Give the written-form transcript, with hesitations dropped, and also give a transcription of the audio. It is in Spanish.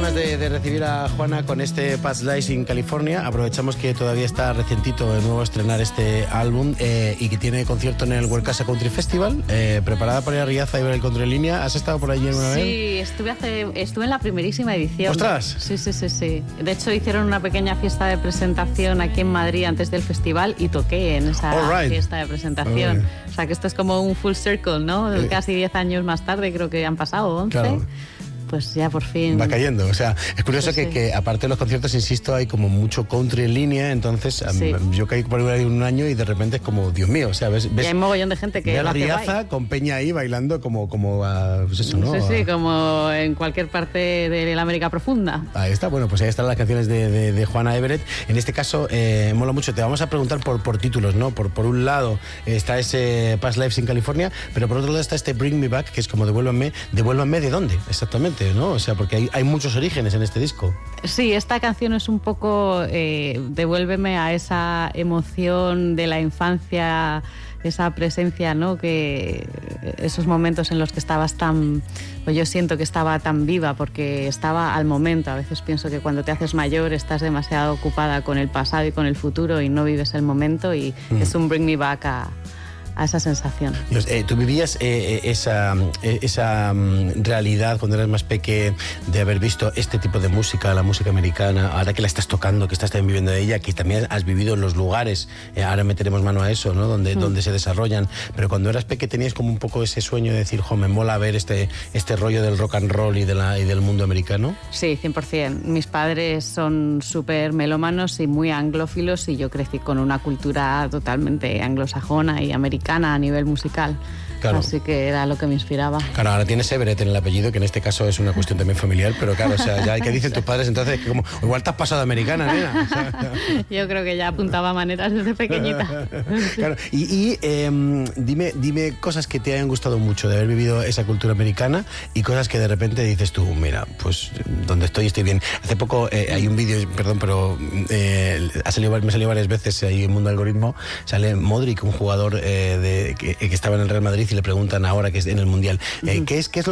ganas de recibir a Juana con este Past Lives in California. Aprovechamos que todavía está recientito de nuevo estrenar este álbum y que tiene concierto en el World Casa Country Festival. Preparada para ir a Riaza y ver el country en línea. ¿Has estado por allí alguna vez? Sí, estuve en la primerísima edición. ¡Ostras! Sí. De hecho, hicieron una pequeña fiesta de presentación aquí en Madrid antes del festival y toqué en esa fiesta de presentación. O sea, que esto es como un full circle, ¿no? Casi 10 años más tarde, creo que han pasado 11. Claro. Pues ya por fin... Va cayendo, o sea, es curioso que aparte de los conciertos, insisto, hay como mucho country en línea, entonces yo caí por ahí un año y de repente es como, Dios mío, o sea, ves y hay un mogollón de gente que lo hace Riaza guay. Con Peña ahí bailando como pues eso, ¿no? Sí, como en cualquier parte de la América profunda. Ahí está, bueno, pues ahí están las canciones de Juana Everett. En este caso, mola mucho, te vamos a preguntar por títulos, ¿no? Por un lado está ese Past Lives in California, pero por otro lado está este Bring Me Back, que es como devuélvanme ¿de dónde? Exactamente, ¿no? O sea, porque hay muchos orígenes en este disco. Sí, esta canción es un poco devuélveme a esa emoción de la infancia, esa presencia, ¿no? Que esos momentos en los que estabas pues yo siento que estaba tan viva porque estaba al momento. A veces pienso que cuando te haces mayor estás demasiado ocupada con el pasado y con el futuro y no vives el momento y es un bring me back a esa sensación. Dios, tú vivías esa realidad cuando eras más pequeña de haber visto este tipo de música, la música americana, ahora que la estás tocando, que estás también viviendo de ella, que también has vivido en los lugares, ahora meteremos mano a eso, ¿no? Donde se desarrollan, pero cuando eras pequeña tenías como un poco ese sueño de decir, me mola ver este rollo del rock and roll y del mundo americano. Sí, 100%. Mis padres son súper melómanos y muy anglófilos y yo crecí con una cultura totalmente anglosajona y americana a nivel musical. Claro. Así que era lo que me inspiraba. Claro, ahora tienes Everett en el apellido, que en este caso es una cuestión también familiar, pero claro, o sea, ya ¿qué dicen tus padres entonces? Que como, igual te has pasado de americana, nena. O sea, yo creo que ya apuntaba maneras desde pequeñita. Claro, y dime cosas que te hayan gustado mucho de haber vivido esa cultura americana y cosas que de repente dices tú, mira, pues donde estoy bien. Hace poco hay un vídeo, perdón, pero me salió varias veces ahí en Mundo Algoritmo, sale Modric, un jugador que estaba en el Real Madrid, y le preguntan ahora que es en el Mundial, ¿qué es